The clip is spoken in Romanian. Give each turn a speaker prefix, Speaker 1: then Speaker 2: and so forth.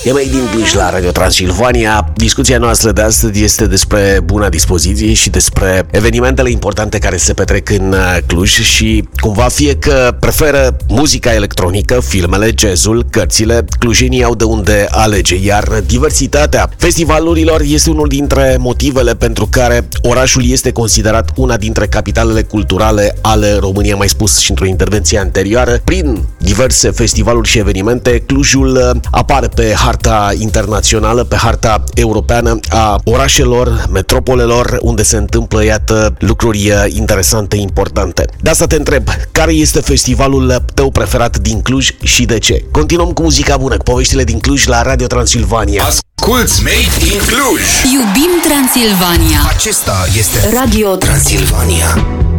Speaker 1: E mai din Cluj la Radio Transilvania. Discuția noastră de astăzi este despre buna dispoziție și despre evenimentele importante care se petrec în Cluj și cumva fie că preferă muzica electronică, filmele, jazzul, cărțile, clujenii au de unde alege, iar diversitatea festivalurilor este unul dintre motivele pentru care orașul este considerat una dintre capitalele culturale ale României, mai spus și într-o intervenție anterioară. Prin diverse festivaluri și evenimente, Clujul apare pe harta internațională, pe harta europeană a orașelor, metropolelor, unde se întâmplă, iată, lucruri interesante, importante. De asta te întreb, care este festivalul tău preferat din Cluj și de ce? Continuăm cu muzica bună, cu poveștile din Cluj la Radio Transilvania.
Speaker 2: Asculți Made in Cluj!
Speaker 3: Iubim Transilvania!
Speaker 2: Acesta este Radio Transilvania.